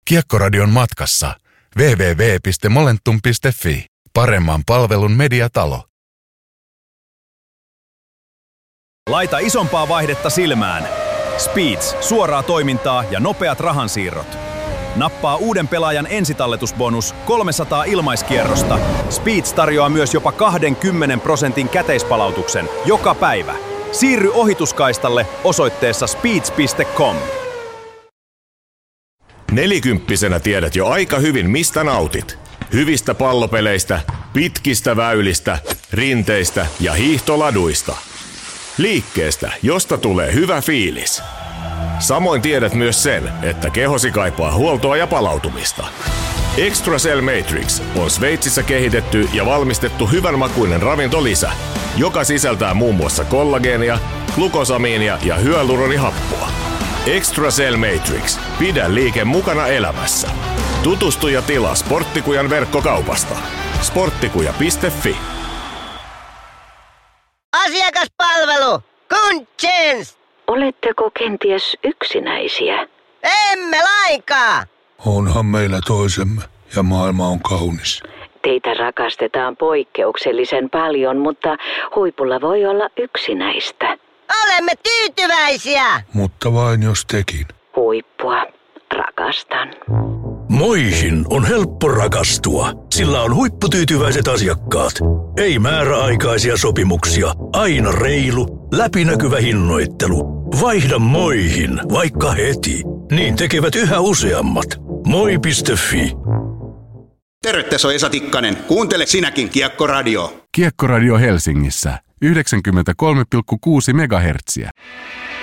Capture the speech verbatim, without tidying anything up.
Kiekkoradion matkassa double-u double-u double-u piste momentum piste fi. Paremman palvelun mediatalo. Laita isompaa vaihdetta silmään. Speeds, suoraa toimintaa ja nopeat rahansiirrot. Nappaa uuden pelaajan ensitalletusbonus kolmesataa ilmaiskierrosta. Speeds tarjoaa myös jopa kaksikymmentä prosentin käteispalautuksen joka päivä. Siirry ohituskaistalle osoitteessa speeds piste com. Nelikymppisenä tiedät jo aika hyvin, mistä nautit. Hyvistä pallopeleistä, pitkistä väylistä, rinteistä ja hiihtoladuista. Liikkeestä, josta tulee hyvä fiilis. Samoin tiedät myös sen, että kehosi kaipaa huoltoa ja palautumista. Extracell Matrix on Sveitsissä kehitetty ja valmistettu hyvänmakuinen ravintolisä, joka sisältää muun muassa kollageenia, glukosamiinia ja hyaluronihappoa. Extracell Matrix. Pidä liike mukana elämässä. Tutustu ja tilaa Sporttikujan verkkokaupasta. sporttikuja piste fi. Asiakaspalvelu! Kuntsens! Oletteko kenties yksinäisiä? Emme lainkaan! Onhan meillä toisemme ja maailma on kaunis. Teitä rakastetaan poikkeuksellisen paljon, mutta huipulla voi olla yksinäistä. Olemme tyytyväisiä! Mutta vain jos tekin. Huippua rakastan. Moihin on helppo rakastua, sillä on huipputyytyväiset asiakkaat. Ei määräaikaisia sopimuksia, aina reilu, läpinäkyvä hinnoittelu. Vaihda Moihin, vaikka heti. Niin tekevät yhä useammat. moi piste fi. Terve, tässä on Esa Tikkanen. Kuuntele sinäkin Kiekkoradio. Kiekkoradio Helsingissä yhdeksänkymmentäkolme pilkku kuusi megahertsiä.